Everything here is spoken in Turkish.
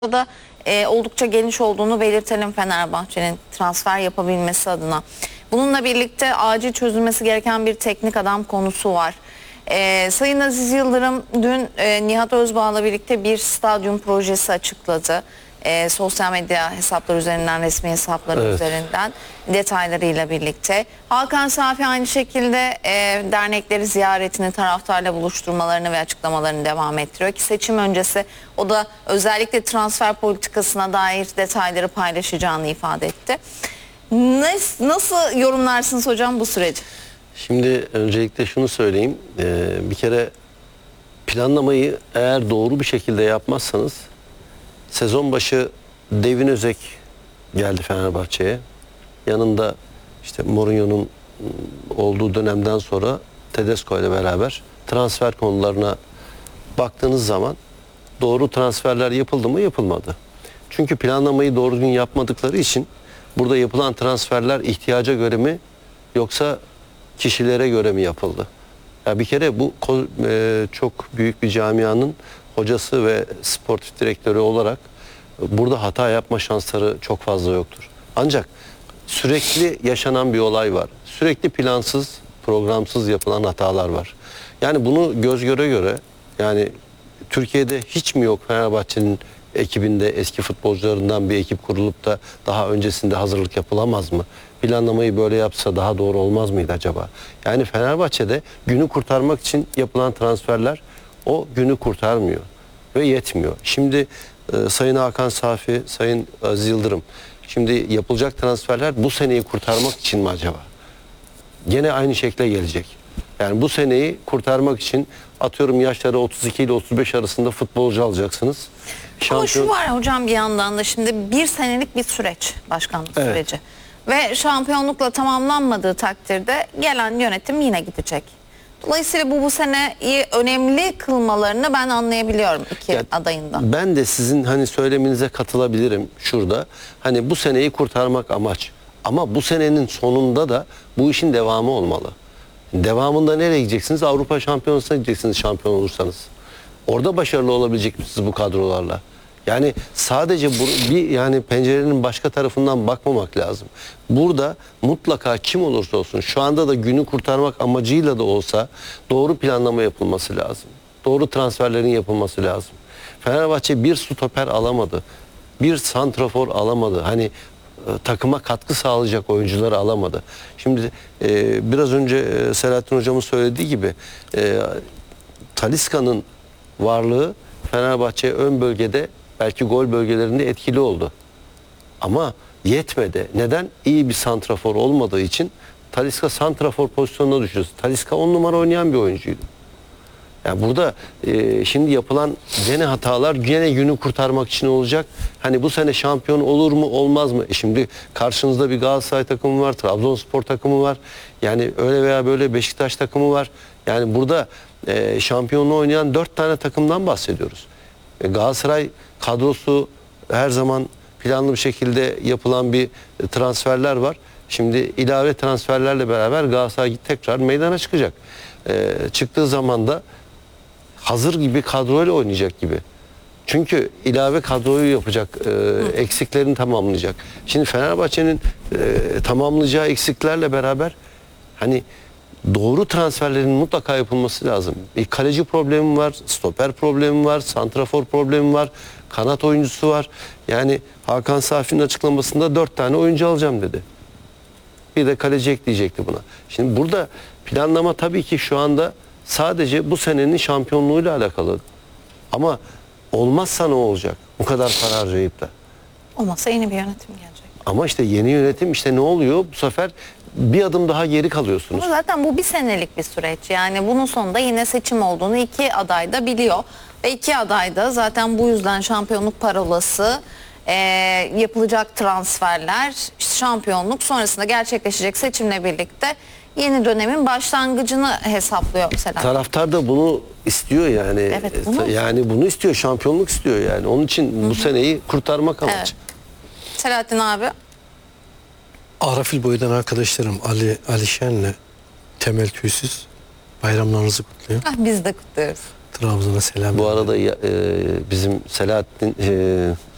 da oldukça geniş olduğunu belirtelim Fenerbahçe'nin transfer yapabilmesi adına. Bununla birlikte acil çözülmesi gereken bir teknik adam konusu var. Sayın Aziz Yıldırım dün Nihat Özbağ'la birlikte bir stadyum projesi açıkladı. Sosyal medya hesapları üzerinden, resmi hesapları üzerinden detaylarıyla birlikte. Hakan Safi aynı şekilde dernekleri ziyaretini, taraftarla buluşturmalarını ve açıklamalarını devam ettiriyor ki seçim öncesi o da özellikle transfer politikasına dair detayları paylaşacağını ifade etti. Nasıl yorumlarsınız hocam bu süreci? Şimdi öncelikle şunu söyleyeyim. Bir kere planlamayı eğer doğru bir şekilde yapmazsanız, sezon başı Devin Özek geldi Fenerbahçe'ye. Yanında işte Mourinho'nun olduğu dönemden sonra Tedesco ile beraber transfer konularına baktığınız zaman doğru transferler yapıldı mı? Yapılmadı. Çünkü planlamayı doğru düzgün yapmadıkları için burada yapılan transferler ihtiyaca göre mi yoksa kişilere göre mi yapıldı? Ya bir kere bu çok büyük bir camianın hocası ve sportif direktörü olarak burada hata yapma şansları çok fazla yoktur. Ancak sürekli yaşanan bir olay var. Sürekli plansız, programsız yapılan hatalar var. Yani bunu göz göre göre, yani Türkiye'de hiç mi yok Fenerbahçe'nin ekibinde eski futbolcularından bir ekip kurulup da daha öncesinde hazırlık yapılamaz mı? Planlamayı böyle yapsa daha doğru olmaz mıydı acaba? Yani Fenerbahçe'de günü kurtarmak için yapılan transferler o günü kurtarmıyor ve yetmiyor. Şimdi Sayın Hakan Safi, Sayın Aziz Yıldırım, şimdi yapılacak transferler bu seneyi kurtarmak için mi acaba? Gene aynı şekle gelecek. Yani bu seneyi kurtarmak için atıyorum yaşları 32 ile 35 arasında futbolcu alacaksınız. Ama şu var hocam, bir yandan da şimdi bir senelik bir süreç, başkanlık süreci. Ve şampiyonlukla tamamlanmadığı takdirde gelen yönetim yine gidecek. Dolayısıyla bu seneyi önemli kılmalarını ben anlayabiliyorum iki adayından. Ben de sizin hani söyleminize katılabilirim şurada. Hani bu seneyi kurtarmak amaç. Ama bu senenin sonunda da bu işin devamı olmalı. Devamında nereye gideceksiniz? Avrupa Şampiyonası'na gideceksiniz şampiyon olursanız. Orada başarılı olabilecek misiniz bu kadrolarla? Yani sadece yani pencerenin başka tarafından bakmamak lazım. Burada mutlaka kim olursa olsun şu anda da günü kurtarmak amacıyla da olsa doğru planlama yapılması lazım. Doğru transferlerin yapılması lazım. Fenerbahçe bir stoper alamadı. Bir santrafor alamadı. Hani takıma katkı sağlayacak oyuncuları alamadı. Şimdi biraz önce Selahattin hocamın söylediği gibi Talisca'nın varlığı Fenerbahçe ön bölgede belki gol bölgelerinde etkili oldu. Ama yetmedi. Neden? İyi bir santrafor olmadığı için Talisca santrafor pozisyonuna düşüyor. Talisca 10 numara oynayan bir oyuncuydu. Yani burada şimdi yapılan gene hatalar gene günü kurtarmak için olacak. Hani bu sene şampiyon olur mu olmaz mı? Şimdi karşınızda bir Galatasaray takımı var, Trabzonspor takımı var. Yani öyle veya böyle Beşiktaş takımı var. Yani burada şampiyonluğu oynayan 4 tane takımdan bahsediyoruz. Galatasaray kadrosu her zaman planlı bir şekilde yapılan bir transferler var. Şimdi ilave transferlerle beraber Galatasaray tekrar meydana çıkacak. Çıktığı zaman da hazır gibi kadroyla oynayacak gibi. Çünkü ilave kadroyu yapacak, eksiklerini tamamlayacak. Şimdi Fenerbahçe'nin tamamlayacağı eksiklerle beraber hani doğru transferlerin mutlaka yapılması lazım. Bir kaleci problemi var, stoper problemi var, santrafor problemi var, kanat oyuncusu var. Yani Hakan Safi'nin açıklamasında 4 tane oyuncu alacağım dedi. Bir de kaleci ekleyecekti buna. Şimdi burada planlama tabii ki şu anda sadece bu senenin şampiyonluğuyla alakalı. Ama olmazsa ne olacak? Bu kadar para harcayıp da. Olmazsa yeni bir yönetim gelecek. Ama işte yeni yönetim işte ne oluyor? Bu sefer bir adım daha geri kalıyorsunuz. Ama zaten bu bir senelik bir süreç. Yani bunun sonunda yine seçim olduğunu iki aday da biliyor. Ve iki aday da zaten bu yüzden şampiyonluk parolası, yapılacak transferler, şampiyonluk sonrasında gerçekleşecek seçimle birlikte yeni dönemin başlangıcını hesaplıyor Selahattin. Taraftar da bunu istiyor yani. Evet, yani bunu istiyor, şampiyonluk istiyor yani. Onun için bu seneyi kurtarmak amaç. Evet. Selahattin abi. Arafil boyundan arkadaşlarım Ali Şen'le Temel Tüysüz bayramlarınızı kutluyor. Biz de kutluyoruz. Trabzon'a selam. Bu arada bizim Selahattin